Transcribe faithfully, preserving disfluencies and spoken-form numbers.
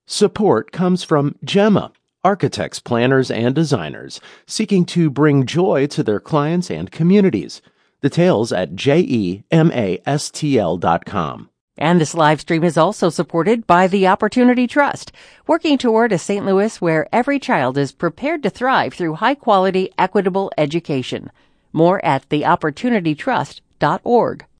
Support comes from Gemma, architects, planners, and designers seeking to bring joy to their clients and communities. Details at gemastl dot com. And this live stream is also supported by the Opportunity Trust, working toward a Saint Louis where every child is prepared to thrive through high-quality, equitable education. More at the opportunity trust dot org.